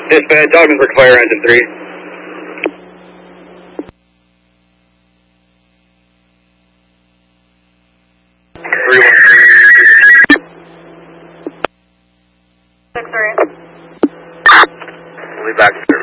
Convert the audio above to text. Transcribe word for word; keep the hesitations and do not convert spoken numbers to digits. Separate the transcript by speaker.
Speaker 1: Dispatch, Ogdensburg Fire Engine three. three one three.
Speaker 2: Six three.
Speaker 1: We'll be back, sir.